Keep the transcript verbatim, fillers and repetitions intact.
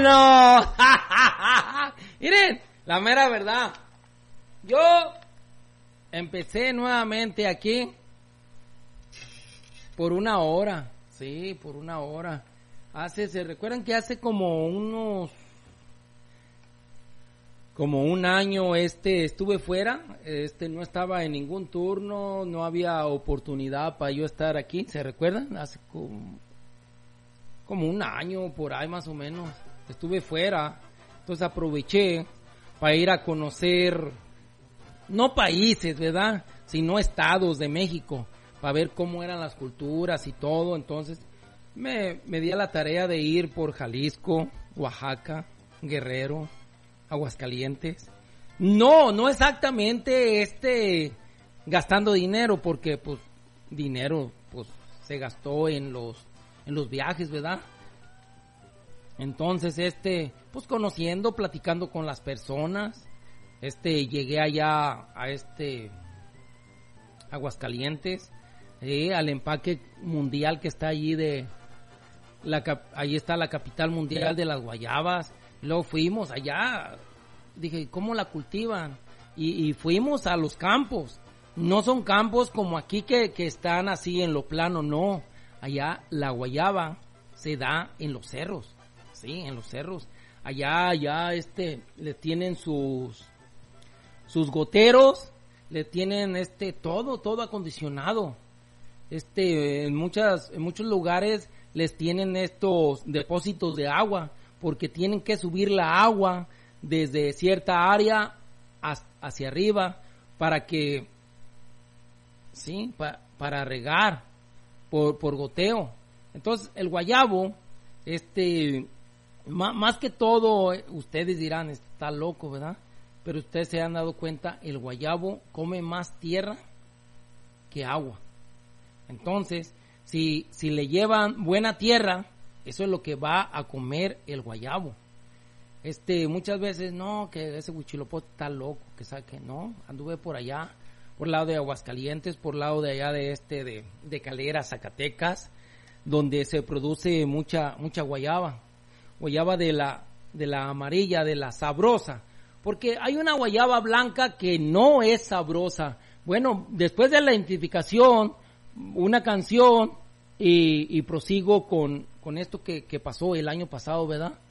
no! Miren, la mera verdad. Yo empecé nuevamente aquí por una hora. Sí, por una hora. Hace, ¿se recuerdan que hace como unos... como un año este estuve fuera, este no estaba en ningún turno, no había oportunidad para yo estar aquí, ¿se recuerdan? Hace como, como un año por ahí más o menos, estuve fuera, entonces aproveché para ir a conocer, no países, ¿verdad? Sino estados de México, para ver cómo eran las culturas y todo, entonces me, me di a la tarea de ir por Jalisco, Oaxaca, Guerrero, Aguascalientes. No, no exactamente este gastando dinero, porque pues dinero pues se gastó en los en los viajes, ¿verdad? Entonces este pues conociendo, platicando con las personas, este llegué allá a este Aguascalientes, eh, al empaque mundial que está allí de la ahí está la capital mundial de las guayabas. Luego fuimos allá, dije, ¿cómo la cultivan? Y, y fuimos a los campos. No son campos como aquí que, que están así en lo plano, no. Allá la guayaba se da en los cerros, sí, en los cerros. Allá, allá, este, le tienen sus, sus goteros, le tienen este, todo, todo acondicionado. Este, en muchas, en muchos lugares les tienen estos depósitos de agua, porque tienen que subir la agua desde cierta área hacia arriba para que, sí, pa, para regar por, por goteo. Entonces el guayabo, este, más, más que todo, ustedes dirán, está loco, ¿verdad? Pero ustedes se han dado cuenta, el guayabo come más tierra que agua. Entonces, si, si le llevan buena tierra, eso es lo que va a comer el guayabo. Este, muchas veces, no, que ese huichilopote está loco, que sabe que no, anduve por allá, por el lado de Aguascalientes, por el lado de allá de este, de, de Calera, Zacatecas, donde se produce mucha, mucha guayaba, guayaba de la, de la amarilla, de la sabrosa, porque hay una guayaba blanca que no es sabrosa. Bueno, después de la identificación, una canción, y, y prosigo con, con esto que, que pasó el año pasado, ¿verdad?